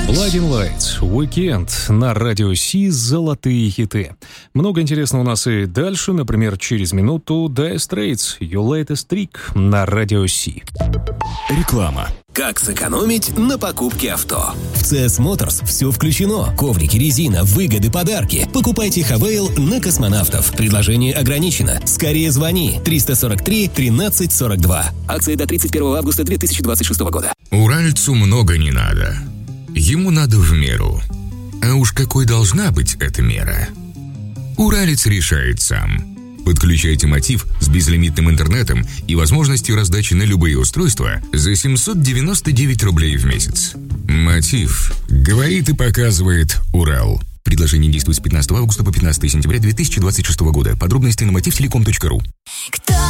Blinding Lights, Weekend на радио Си, золотые хиты. Много интересного у нас и дальше. Например, через минуту Dire Straits, Your Latest Trick на радио Си. Реклама. Как сэкономить на покупке авто? В CS Motors все включено. Коврики, резина, выгоды, подарки. Покупайте Хавейл на космонавтов. Предложение ограничено. Скорее звони. 343 13 42. Акция до 31 августа 2026 года. Уральцу много не надо. Ему надо в меру. А уж какой должна быть эта мера? Уралец решает сам. Подключайте Мотив с безлимитным интернетом и возможностью раздачи на любые устройства за 799 рублей в месяц. Мотив. Говорит и показывает Урал. Предложение действует с 15 августа по 15 сентября 2026 года. Подробности на motivtelecom.ru.